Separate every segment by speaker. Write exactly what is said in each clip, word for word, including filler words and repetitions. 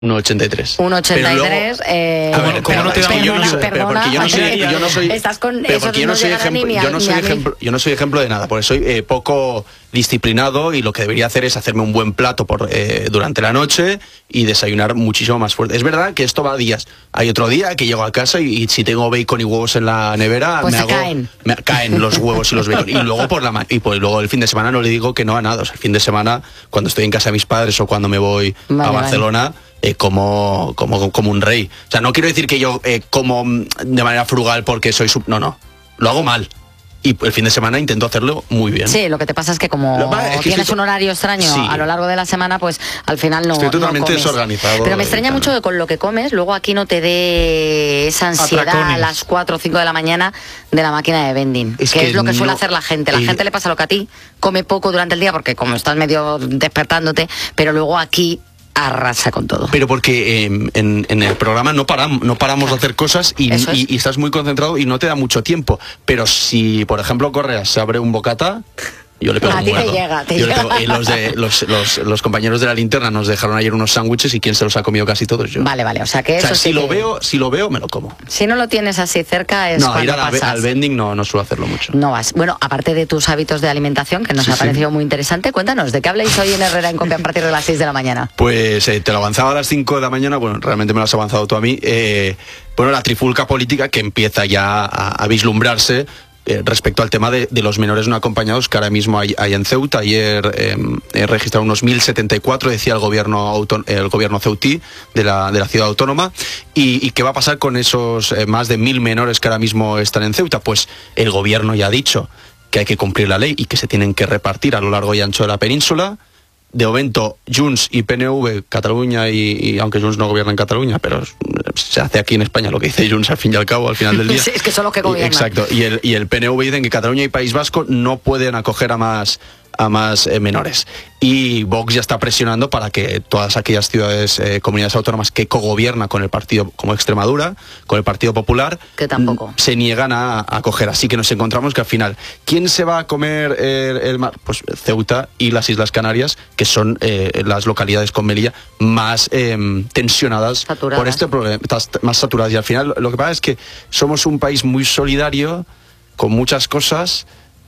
Speaker 1: uno ochenta y tres.
Speaker 2: uno ochenta y tres. Eh,
Speaker 1: a ver, ¿cómo no te da
Speaker 2: perdona,
Speaker 1: yo,
Speaker 2: perdona,
Speaker 1: porque yo no soy, yo no soy,
Speaker 2: estás con
Speaker 1: pero
Speaker 2: eso,
Speaker 1: porque yo no
Speaker 2: no
Speaker 1: soy
Speaker 2: llegará
Speaker 1: ejemplo,
Speaker 2: ni a-
Speaker 1: yo no
Speaker 2: ni
Speaker 1: soy
Speaker 2: a mí.
Speaker 1: ejemplo, yo no soy ejemplo de nada, porque soy eh, poco disciplinado y lo que debería hacer es hacerme un buen plato por eh, durante la noche y desayunar muchísimo más fuerte. Es verdad que esto va a días. Hay otro día que llego a casa y, y si tengo bacon y huevos en la nevera,
Speaker 2: Pues
Speaker 1: me
Speaker 2: se
Speaker 1: hago
Speaker 2: caen.
Speaker 1: me caen los huevos y los bacon. Y luego por la ma- y pues luego el fin de semana no le digo que no a nada. O sea, el fin de semana cuando estoy en casa de mis padres o cuando me voy
Speaker 2: Vale,
Speaker 1: a
Speaker 2: vale.
Speaker 1: Barcelona eh, como, como, como un rey. O sea, no quiero decir que yo eh, como mm, de manera frugal porque soy sub... No, no. Lo hago mal. Y el fin de semana intento hacerlo muy bien.
Speaker 2: Sí, lo que te pasa es que como
Speaker 1: Lo- vale, es que
Speaker 2: tienes
Speaker 1: estoy to-
Speaker 2: un horario extraño
Speaker 1: Sí.
Speaker 2: a lo largo de la semana, pues al final no
Speaker 1: Estoy
Speaker 2: no
Speaker 1: totalmente
Speaker 2: comes.
Speaker 1: desorganizado
Speaker 2: Pero me
Speaker 1: y
Speaker 2: extraña
Speaker 1: tal.
Speaker 2: mucho que con lo que comes, luego aquí no te dé esa ansiedad
Speaker 3: Atracones.
Speaker 2: a las cuatro o cinco de la mañana de la máquina de vending.
Speaker 1: Es
Speaker 2: que,
Speaker 1: que
Speaker 2: es lo que suele
Speaker 1: no-
Speaker 2: hacer la gente. La
Speaker 1: y-
Speaker 2: gente le pasa lo que a ti, come poco durante el día porque como estás medio despertándote, pero luego aquí arrasa con todo.
Speaker 1: Pero porque eh, en, en el programa no paramos, no paramos de hacer cosas y,
Speaker 2: Eso es.
Speaker 1: y- y estás muy concentrado y no te da mucho tiempo. Pero si, por ejemplo, Correas se abre un bocata, yo le pego
Speaker 2: A
Speaker 1: un
Speaker 2: ti te
Speaker 1: muerdo.
Speaker 2: llega, te
Speaker 1: Yo le
Speaker 2: llega.
Speaker 1: pego- y los, de, los, los, los compañeros de la linterna nos dejaron ayer unos sándwiches y quién se los ha comido casi todos yo.
Speaker 2: Vale, vale, o sea que
Speaker 1: O
Speaker 2: eso
Speaker 1: sea,
Speaker 2: sí
Speaker 1: si lo
Speaker 2: que-
Speaker 1: veo, si lo veo, me lo como.
Speaker 2: Si no lo tienes así cerca es
Speaker 1: No, ir
Speaker 2: cuando
Speaker 1: a la-
Speaker 2: pasas.
Speaker 1: al vending no, no suelo hacerlo mucho.
Speaker 2: No vas. Bueno, aparte de tus hábitos de alimentación, que nos
Speaker 1: Sí,
Speaker 2: ha
Speaker 1: sí.
Speaker 2: parecido muy interesante, cuéntanos, ¿de qué habláis hoy en Herrera en Copia a partir de las seis de la mañana?
Speaker 1: Pues eh, te lo avanzaba a las cinco de la mañana, bueno, realmente me lo has avanzado tú a mí. Eh, bueno, la trifulca política que empieza ya a, a vislumbrarse eh, respecto al tema de, de los menores no acompañados que ahora mismo hay, hay en Ceuta. Ayer eh, he registrado unos mil setenta y cuatro, decía el gobierno auto- el gobierno ceutí de la, de la ciudad autónoma. ¿Y, y qué va a pasar con esos eh, más de mil menores que ahora mismo están en Ceuta? Pues el gobierno ya ha dicho que hay que cumplir la ley y que se tienen que repartir a lo largo y ancho de la península. De momento, Junts y P N V, Cataluña, y, y aunque Junts no gobierna en Cataluña, pero se hace aquí en España lo que dice Junts al fin y al cabo, al final del día.
Speaker 2: Sí, es que son los que
Speaker 1: Y-
Speaker 2: gobiernan.
Speaker 1: Exacto. Y el, y el P N V dicen que Cataluña y País Vasco no pueden acoger a más a más eh, menores. Y Vox ya está presionando para que todas aquellas ciudades, eh, comunidades autónomas que cogobierna con el partido, como Extremadura, con el Partido Popular,
Speaker 2: Que tampoco.
Speaker 1: mm, se niegan a a acoger. Así que nos encontramos que al final, ¿quién se va a comer el, el mar? Pues Ceuta y las Islas Canarias, que son eh, las localidades con Melilla más eh, tensionadas
Speaker 2: Saturadas.
Speaker 1: por este problema, tas- más saturadas. Y al final lo que pasa es que somos un país muy solidario, con muchas cosas,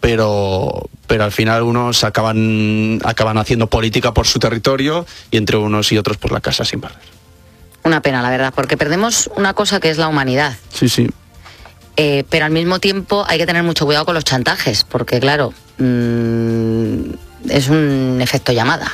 Speaker 1: pero pero al final unos acaban acaban haciendo política por su territorio y entre unos y otros por la casa sin barrer.
Speaker 2: Una pena, la verdad, porque perdemos una cosa que es la humanidad.
Speaker 1: Sí, sí.
Speaker 2: Eh, pero al mismo tiempo hay que tener mucho cuidado con los chantajes, porque claro, mm, es un efecto llamada.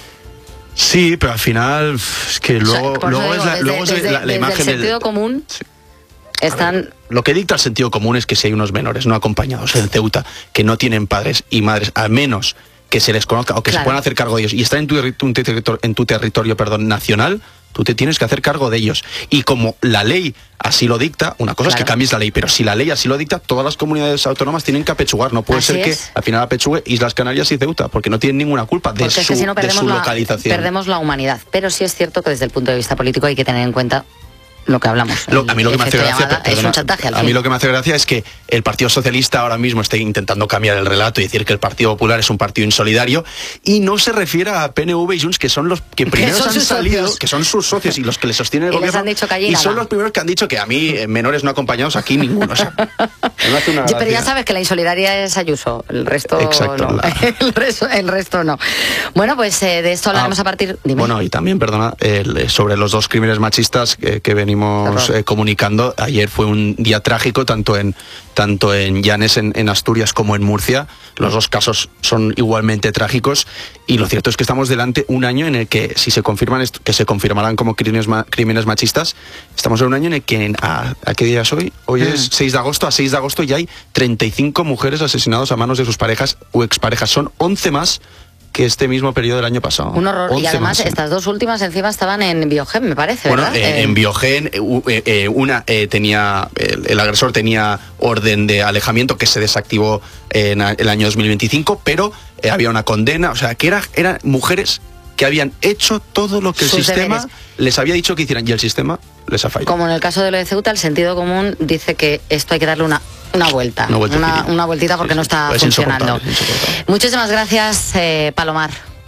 Speaker 1: Sí, pero al final es que
Speaker 2: O sea,
Speaker 1: luego,
Speaker 2: por eso
Speaker 1: luego
Speaker 2: digo,
Speaker 1: es la,
Speaker 2: desde-
Speaker 1: luego es
Speaker 2: desde-
Speaker 1: la, la
Speaker 2: desde
Speaker 1: imagen
Speaker 2: el sentido
Speaker 1: del...
Speaker 2: común
Speaker 1: Sí.
Speaker 2: están...
Speaker 1: Lo que dicta el sentido común es que si hay unos menores no acompañados en Ceuta que no tienen padres y madres, al menos que se les conozca o que
Speaker 2: Claro.
Speaker 1: se puedan hacer cargo de ellos y están en tu, terri- tu territorio, en tu territorio perdón, nacional, tú te tienes que hacer cargo de ellos. Y como la ley así lo dicta, una cosa es
Speaker 2: Claro.
Speaker 1: que cambies la ley, pero si la ley así lo dicta, todas las comunidades autónomas tienen que apechugar. No puede
Speaker 2: Así
Speaker 1: ser que
Speaker 2: es.
Speaker 1: al final apechugue Islas Canarias y Ceuta, porque no tienen ninguna culpa de
Speaker 2: Porque
Speaker 1: su,
Speaker 2: es que si no
Speaker 1: de
Speaker 2: perdemos
Speaker 1: su
Speaker 2: la,
Speaker 1: localización.
Speaker 2: perdemos la humanidad. Pero sí es cierto que desde el punto de vista político hay que tener en cuenta lo que hablamos.
Speaker 1: Lo-
Speaker 2: El
Speaker 1: a mí lo que me hace
Speaker 2: efecto
Speaker 1: gracia,
Speaker 2: llamada
Speaker 1: perdona,
Speaker 2: es un chantaje al
Speaker 1: a
Speaker 2: fin.
Speaker 1: mí lo que me hace gracia es que el Partido Socialista ahora mismo esté intentando cambiar el relato y decir que el Partido Popular es un partido insolidario y no se refiere a P N V y Junts, que son los que primero
Speaker 2: son
Speaker 1: han
Speaker 2: sus
Speaker 1: salido,
Speaker 2: socios.
Speaker 1: que son sus socios y los que les sostienen el
Speaker 2: Y les
Speaker 1: gobierno.
Speaker 2: han dicho que allí
Speaker 1: y
Speaker 2: nada.
Speaker 1: son los primeros que han dicho que a mí eh, menores no acompañados aquí ninguno. O sea, me hace una
Speaker 2: Ya, pero ya
Speaker 1: gracia.
Speaker 2: sabes que la insolidaria es Ayuso, el resto
Speaker 1: Exacto,
Speaker 2: no.
Speaker 1: la-
Speaker 2: el, resto, el resto no. Bueno, pues eh, de esto hablaremos
Speaker 1: Ah,
Speaker 2: a partir... Dime.
Speaker 1: Bueno, y también, perdona, el, eh, sobre los dos crímenes machistas que, que venimos
Speaker 2: Horror.
Speaker 1: eh, comunicando. Ayer fue un día trágico, tanto en tanto en Llanes, en, en Asturias, como en Murcia. Los dos casos son igualmente trágicos. Y lo cierto es que estamos delante un año en el que, si se confirman, esto, que se confirmarán como crímenes, ma- crímenes machistas, estamos en un año en el que, en- a, ¿a qué día es hoy? Hoy es seis de agosto. A seis de agosto ya hay treinta y cinco mujeres asesinadas a manos de sus parejas o exparejas. Son once más que este mismo periodo del año pasado.
Speaker 2: Un horror. Y
Speaker 1: once
Speaker 2: además
Speaker 1: más, ¿eh?
Speaker 2: estas dos últimas encima estaban en Biogen, me parece,
Speaker 1: Bueno,
Speaker 2: ¿verdad?
Speaker 1: eh,
Speaker 2: Eh,
Speaker 1: en Biogen, eh, u- eh, eh, una eh, tenía, el, el agresor tenía orden de alejamiento que se desactivó en a- el año dos mil veinticinco, pero eh, había una condena, o sea, que era, eran mujeres que habían hecho todo lo que el
Speaker 2: Sus
Speaker 1: sistema
Speaker 2: deberes.
Speaker 1: les había dicho que hicieran y el sistema les ha fallado.
Speaker 2: Como en el caso de lo de Ceuta, el sentido común dice que esto hay que darle una, una vuelta,
Speaker 1: Una vueltita,
Speaker 2: una,
Speaker 1: Kiri.
Speaker 2: una vueltita porque
Speaker 1: Sí,
Speaker 2: no
Speaker 1: sí.
Speaker 2: está
Speaker 1: Es
Speaker 2: funcionando.
Speaker 1: insoportable, es insoportable.
Speaker 2: Muchísimas gracias, eh, Palomar.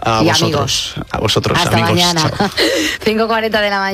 Speaker 1: A
Speaker 2: y
Speaker 1: vosotros.
Speaker 2: amigos.
Speaker 1: A vosotros,
Speaker 2: Hasta
Speaker 1: amigos.
Speaker 2: mañana.
Speaker 1: Chao.
Speaker 2: cinco cuarenta de la mañana.